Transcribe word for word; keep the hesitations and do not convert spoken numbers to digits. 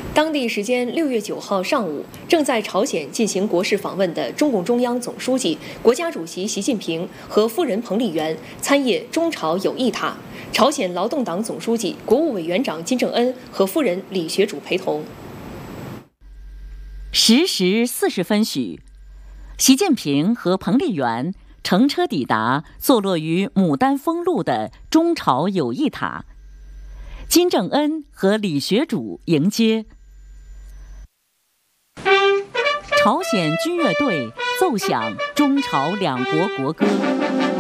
当地时间六月九号上午，正在朝鲜进行国事访问的中共中央总书记、国家主席习近平和夫人彭丽媛参谒中朝友谊塔，朝鲜劳动党总书记、国务委员长金正恩和夫人李学主陪同。 十时四十分许，习近平和彭丽媛乘车抵达坐落于牡丹峰路的中朝友谊塔，金正恩和李学主迎接。朝鲜军乐队奏响中朝两国国歌。